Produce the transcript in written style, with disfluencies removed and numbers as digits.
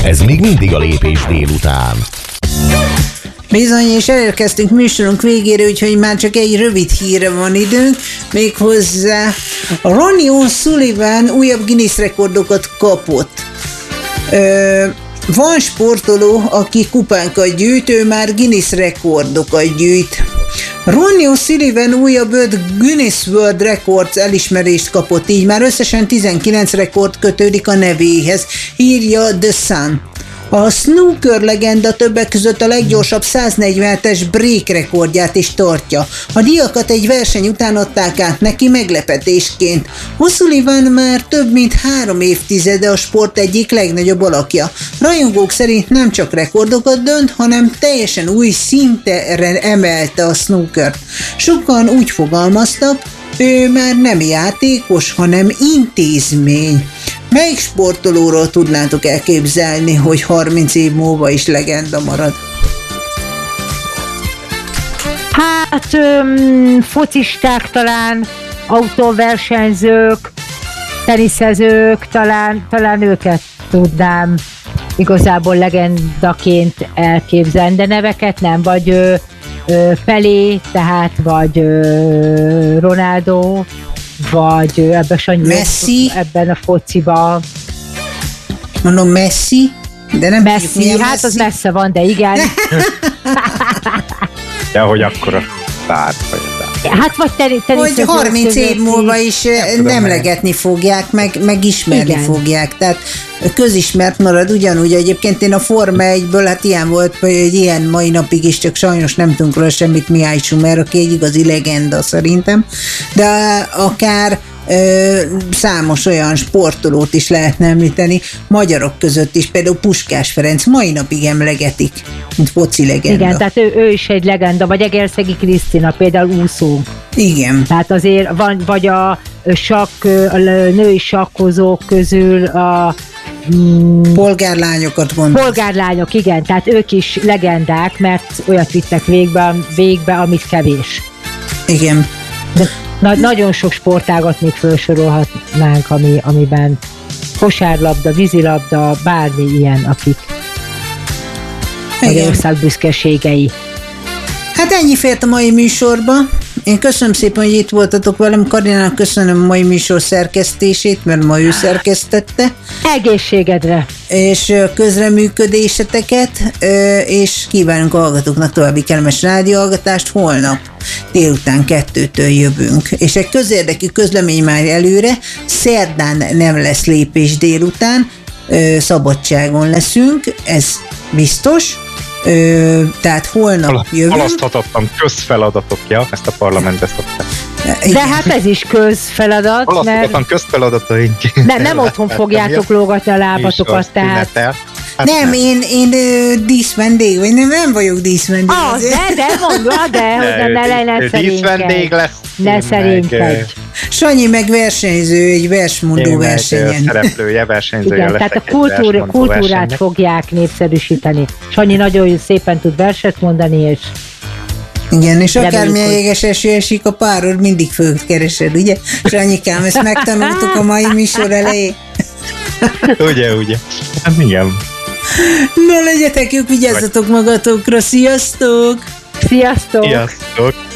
Ez még mindig a Lépés délután. Bizony, és elérkeztünk műsorunk végére, úgyhogy már csak egy rövid hírre van időnk, méghozzá Ronnie O'Sullivan újabb Guinness rekordokat kapott. Van sportoló, aki kupánkat gyűjt, ő már Guinness rekordokat gyűjt. Ronnie O'Sullivan újabb 5 Guinness World Records elismerést kapott, így már összesen 19 rekord kötődik a nevéhez, írja The Sun. A snooker legenda többek között a leggyorsabb 147-es break rekordját is tartja. A díjakat egy verseny után adták át neki meglepetésként. O'Sullivan már több mint 3 évtizede a sport egyik legnagyobb alakja. Rajongók szerint nem csak rekordokat dönt, hanem teljesen új szintre emelte a snookert. Sokan úgy fogalmaztak, ő már nem játékos, hanem intézmény. Melyik sportolóról tudnátok elképzelni, hogy 30 év múlva is legenda marad? Hát, focisták talán, autóversenyzők, teniszezők, talán őket tudnám igazából legendaként elképzelni, de neveket nem, vagy Pelé, tehát vagy Ronaldo, vagy Messi, ebben a fociban. Mondom Messi, de nem Messi, hát Messi. az messze van, de igen. Ja, hogy akkor a szár vagy hát vagy hogy 30 év múlva is nemlegetni fogják, meg ismerni igen. fogják. Tehát közismert marad ugyanúgy. Egyébként én a Forma 1-ből, hát ilyen volt, hogy ilyen mai napig is, csak sajnos nem tudunk róla semmit, Mihály Schumer, aki egy igazi legenda szerintem. De akár számos olyan sportolót is lehetne említeni, magyarok között is, például Puskás Ferenc mai napig emlegetik, mint foci legenda. Igen, tehát ő is egy legenda, vagy Egerszegi Krisztina, például úszó. Igen. Tehát azért van, vagy a női sakkozók közül a polgárlányokat gondolsz. Polgárlányok, igen, tehát ők is legendák, mert olyat vittek végbe, amit kevés. Igen. De nagyon sok sportágat még felsorolhatnánk, amiben kosárlabda, vízilabda, bármi ilyen, akik Magyarország büszkeségei. Hát ennyi fért a mai műsorba. Én köszönöm szépen, hogy itt voltatok velem. Karinának köszönöm a mai műsor szerkesztését, mert ma ő szerkesztette. Egészségedre! És közreműködéseteket, és kívánunk a hallgatóknak további kellemes rádióhallgatást. Holnap délután 2-től jövünk. És egy közérdekű közlemény már előre, szerdán nem lesz lépés délután, szabadságon leszünk, ez biztos. Tehát holnap jövünk. Halaszthatatlan közfeladatok, ja, ezt a parlamentbe szokták. De hát ez is közfeladat. Halaszthatatlan közfeladataink. Nem otthon fogjátok lógatni a lábatokat, tehát. Hát nem, én díszvendég, vagy nem vagyok díszvendég. De mondod, ne díszvendég lesz. Ne szerénykedj. Sanyi meg versenyző, egy versmondó versenyen. Szereplője, versenyzője. Igen, tehát a kultúrát fogják népszerűsíteni. Sanyi nagyon szépen tud verset mondani, és igen, és akármilyen jéges eső esik a párod, mindig föld keresed, ugye? Sanyikám, ezt megtanultuk a mai műsor elején. Ugye. Hát igen. Na legyetek jók, vigyázzatok magatokra, sziasztok! Sziasztok! Sziasztok!